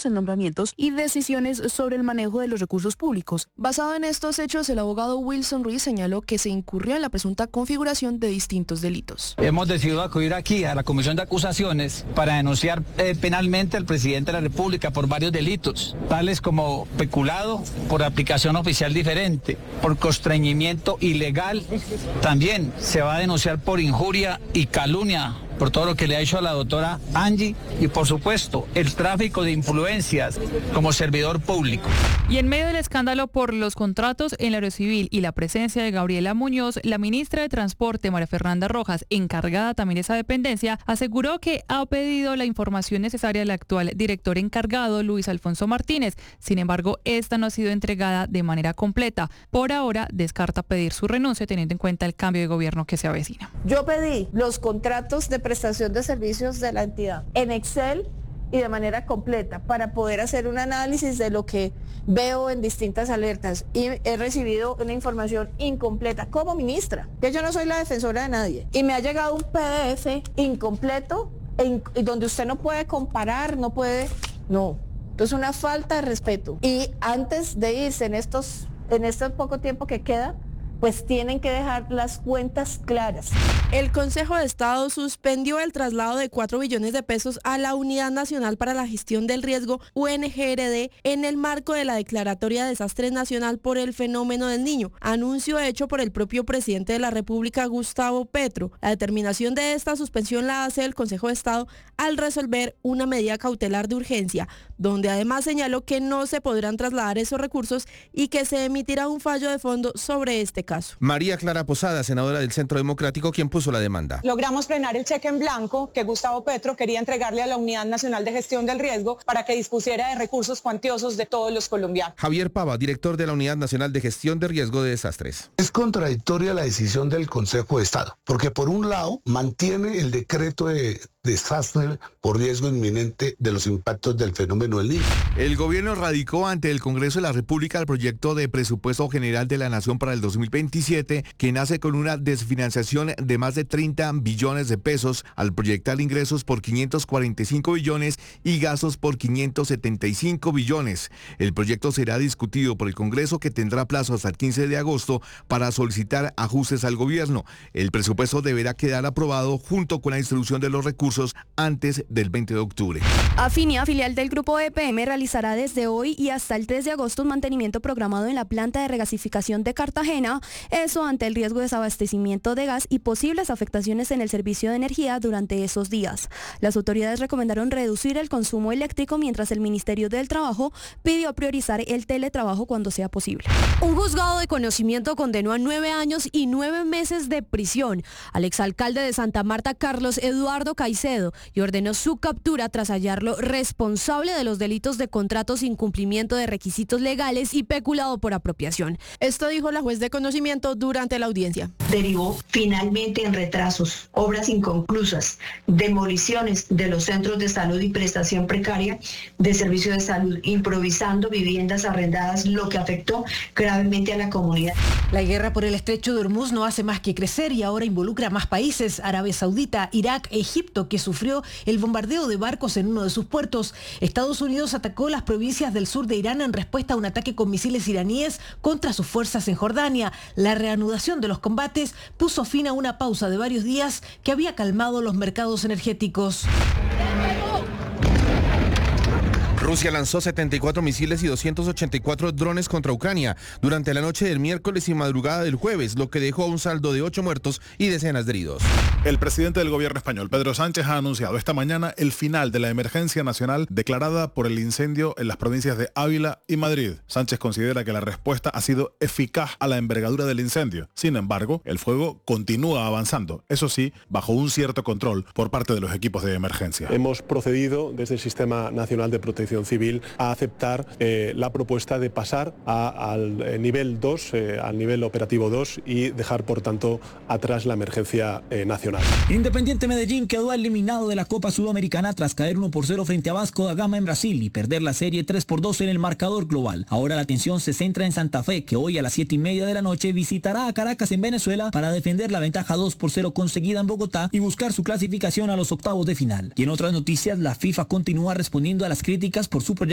en nombramientos y decisiones sobre el manejo de los recursos públicos. Basado en estos hechos, el abogado Wilson Ruiz señaló que se incurrió en la presunta configuración de distintos delitos. Hemos decidido acudir aquí a la Comisión de Acusaciones para denunciar penalmente al presidente de la República por varios delitos, tales como peculado por aplicación oficial diferente, por constreñimiento ilegal. También se va a denunciar por injuria y calumnia por todo lo que le ha hecho a la doctora Angie y, por supuesto, el tráfico de influencias como servidor público. Y en medio del escándalo por los contratos en la Aerocivil y la presencia de Gabriela Muñoz, la ministra de Transporte, María Fernanda Rojas, encargada también de esa dependencia, aseguró que ha pedido la información necesaria al actual director encargado, Luis Alfonso Martínez. Sin embargo, esta no ha sido entregada de manera completa. Por ahora, descarta pedir su renuncia teniendo en cuenta el cambio de gobierno que se avecina. Yo pedí los contratos de prestación de servicios de la entidad en Excel y de manera completa para poder hacer un análisis de lo que veo en distintas alertas, y he recibido una información incompleta como ministra, que yo no soy la defensora de nadie, y me ha llegado un PDF incompleto donde usted no puede comparar, no. Entonces, una falta de respeto. Y antes de irse en este poco tiempo que queda, pues tienen que dejar las cuentas claras. El Consejo de Estado suspendió el traslado de 4 billones de pesos a la Unidad Nacional para la Gestión del Riesgo, UNGRD, en el marco de la Declaratoria de Desastre Nacional por el Fenómeno del Niño, anuncio hecho por el propio presidente de la República, Gustavo Petro. La determinación de esta suspensión la hace el Consejo de Estado al resolver una medida cautelar de urgencia, donde además señaló que no se podrán trasladar esos recursos y que se emitirá un fallo de fondo sobre este caso. María Clara Posada, senadora del Centro Democrático, quien puso la demanda. Logramos frenar el cheque en blanco que Gustavo Petro quería entregarle a la Unidad Nacional de Gestión del Riesgo para que dispusiera de recursos cuantiosos de todos los colombianos. Javier Pava, director de la Unidad Nacional de Gestión de Riesgo de Desastres. Es contradictoria la decisión del Consejo de Estado, porque por un lado mantiene el decreto de desastre por riesgo inminente de los impactos del fenómeno del Niño. El gobierno radicó ante el Congreso de la República el proyecto de presupuesto general de la Nación para el 2027, que nace con una desfinanciación de más de 30 billones de pesos al proyectar ingresos por 545 billones y gastos por 575 billones. El proyecto será discutido por el Congreso, que tendrá plazo hasta el 15 de agosto para solicitar ajustes al gobierno. El presupuesto deberá quedar aprobado junto con la distribución de los recursos antes del 20 de octubre. Afinia, filial del grupo EPM, realizará desde hoy y hasta el 3 de agosto un mantenimiento programado en la planta de regasificación de Cartagena, eso ante el riesgo de desabastecimiento de gas y posibles afectaciones en el servicio de energía durante esos días. Las autoridades recomendaron reducir el consumo eléctrico, mientras el Ministerio del Trabajo pidió priorizar el teletrabajo cuando sea posible. Un juzgado de conocimiento condenó a 9 años y 9 meses de prisión al exalcalde de Santa Marta, Carlos Eduardo Caicedo, y ordenó su captura tras hallarlo responsable de los delitos de contratos, incumplimiento de requisitos legales y peculado por apropiación. Esto dijo la juez de conocimiento durante la audiencia. Derivó finalmente en retrasos, obras inconclusas, demoliciones de los centros de salud y prestación precaria de servicios de salud, improvisando viviendas arrendadas, lo que afectó gravemente a la comunidad. La guerra por el estrecho de Hormuz no hace más que crecer y ahora involucra a más países: Arabia Saudita, Irak, Egipto, que sufrió el bombardeo de barcos en uno de sus puertos. Estados Unidos atacó las provincias del sur de Irán en respuesta a un ataque con misiles iraníes contra sus fuerzas en Jordania. La reanudación de los combates puso fin a una pausa de varios días que había calmado los mercados energéticos. Rusia lanzó 74 misiles y 284 drones contra Ucrania durante la noche del miércoles y madrugada del jueves, lo que dejó un saldo de 8 muertos y decenas de heridos. El presidente del gobierno español, Pedro Sánchez, ha anunciado esta mañana el final de la emergencia nacional declarada por el incendio en las provincias de Ávila y Madrid. Sánchez considera que la respuesta ha sido eficaz a la envergadura del incendio. Sin embargo, el fuego continúa avanzando, eso sí, bajo un cierto control por parte de los equipos de emergencia. Hemos procedido desde el Sistema Nacional de Protección Civil a aceptar la propuesta de pasar al nivel 2, al nivel operativo 2, y dejar, por tanto, atrás la emergencia nacional. Independiente Medellín quedó eliminado de la Copa Sudamericana tras caer 1-0 frente a Vasco da Gama en Brasil y perder la serie 3-2 en el marcador global. Ahora la atención se centra en Santa Fe, que hoy a las 7:30 de la noche visitará a Caracas en Venezuela para defender la ventaja 2-0 conseguida en Bogotá y buscar su clasificación a los octavos de final. Y en otras noticias, la FIFA continúa respondiendo a las críticas por su proyecto